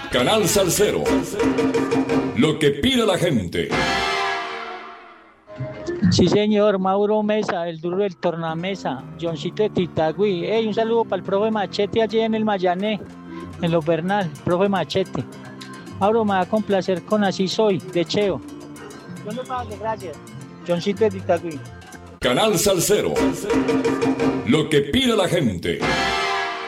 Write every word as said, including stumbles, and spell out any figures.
Canal Salcero. Lo que pide la gente. Sí, señor, Mauro Mesa, el duro del tornamesa, Johncito de Titagüí. Hey, un saludo para el profe Machete allí en el Mayané, en Los Bernal, profe Machete. Mauro, me va a complacer con Así Soy, de Cheo. Yo le pago, gracias. Johncito de Titagüí. Canal Salcero. Lo que pide la gente.